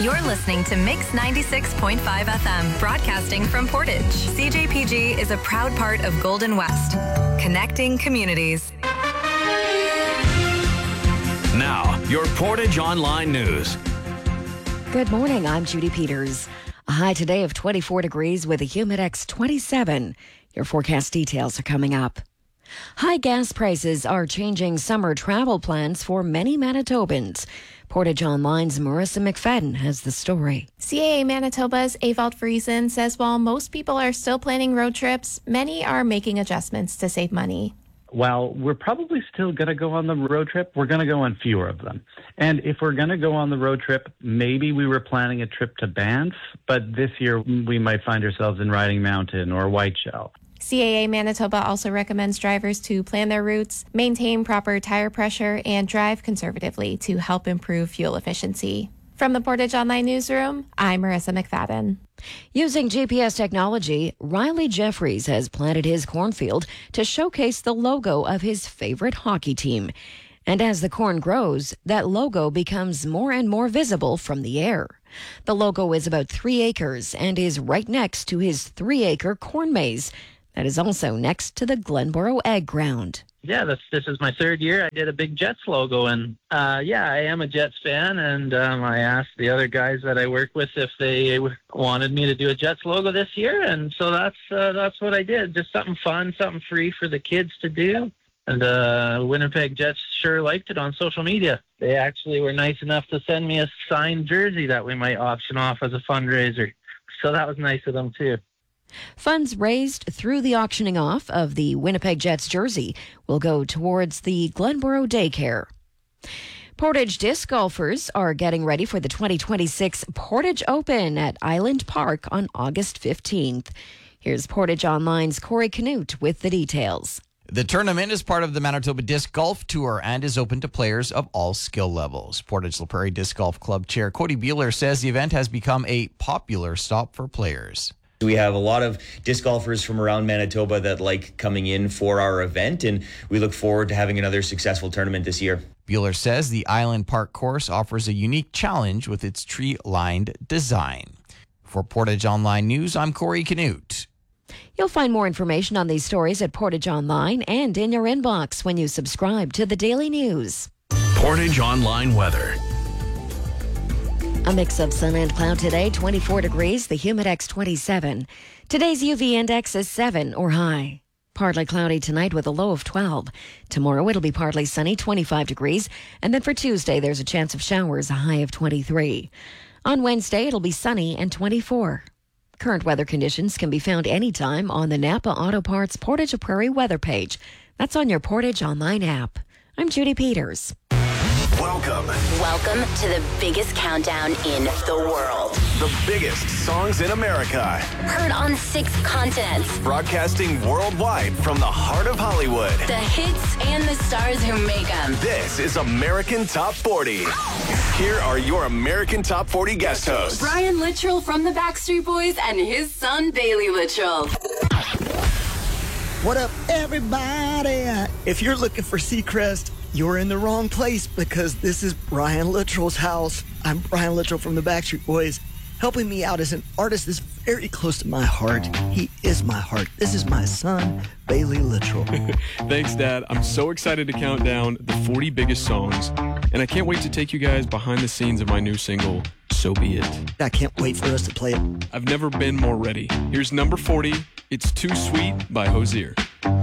You're listening to Mix 96.5 FM, broadcasting from Portage. CJPG is a proud part of Golden West, connecting communities. Now, your Portage Online News. Good morning, I'm Judy Peters. A high today of 24 degrees with a Humidex 27. Your forecast details are coming up. High gas prices are changing summer travel plans for many Manitobans. Portage Online's Marissa McFadden has the story. CAA Manitoba's Evald Friesen says while most people are still planning road trips, many are making adjustments to save money. While we're probably still going to go on the road trip, we're going to go on fewer of them. And if we're going to go on the road trip, maybe we were planning a trip to Banff, but this year we might find ourselves in Riding Mountain or Whiteshell. CAA Manitoba also recommends drivers to plan their routes, maintain proper tire pressure, and drive conservatively to help improve fuel efficiency. From the Portage Online Newsroom, I'm Marissa McFadden. Using GPS technology, Riley Jeffries has planted his cornfield to showcase the logo of his favorite hockey team. And as the corn grows, that logo becomes more and more visible from the air. The logo is about 3 acres and is right next to his 3-acre corn maze that is also next to the Glenboro Ag Ground. Yeah, this is my third year. I did a big Jets logo, and I am a Jets fan, and I asked the other guys that I work with if they wanted me to do a Jets logo this year, and so that's what I did. Just something fun, something free for the kids to do, and Winnipeg Jets sure liked it on social media. They actually were nice enough to send me a signed jersey that we might auction off as a fundraiser, so that was nice of them too. Funds raised through the auctioning off of the Winnipeg Jets jersey will go towards the Glenboro Daycare. Portage disc golfers are getting ready for the 2026 Portage Open at Island Park on August 15th. Here's Portage Online's Corey Canute with the details. The tournament is part of the Manitoba Disc Golf Tour and is open to players of all skill levels. Portage La Prairie Disc Golf Club Chair Cody Buehler says the event has become a popular stop for players. We have a lot of disc golfers from around Manitoba that like coming in for our event, and we look forward to having another successful tournament this year. Buehler says the Island Park course offers a unique challenge with its tree-lined design. For Portage Online News, I'm Corey Canute. You'll find more information on these stories at Portage Online and in your inbox when you subscribe to the Daily News. Portage Online weather. A mix of sun and cloud today, 24 degrees, the Humidex 27. Today's UV index is 7 or high. Partly cloudy tonight with a low of 12. Tomorrow it'll be partly sunny, 25 degrees. And then for Tuesday, there's a chance of showers, a high of 23. On Wednesday, it'll be sunny and 24. Current weather conditions can be found anytime on the Napa Auto Parts Portage Prairie weather page. That's on your Portage Online app. I'm Judy Peters. Welcome to the biggest countdown in the world. The biggest songs in America. Heard on 6 continents. Broadcasting worldwide from the heart of Hollywood. The hits and the stars who make them. This is American Top 40. Here are your American Top 40 guest hosts. Brian Littrell from the Backstreet Boys and his son Bailey Littrell. What up, everybody? If you're looking for Seacrest, you're in the wrong place because this is Brian Littrell's house. I'm Brian Littrell from the Backstreet Boys. Helping me out as an artist is very close to my heart. He is my heart. This is my son, Bailey Littrell. Thanks, Dad. I'm so excited to count down the 40 biggest songs, and I can't wait to take you guys behind the scenes of my new single, So Be It. I can't wait for us to play it. I've never been more ready. Here's number 40. It's Too Sweet by Hozier.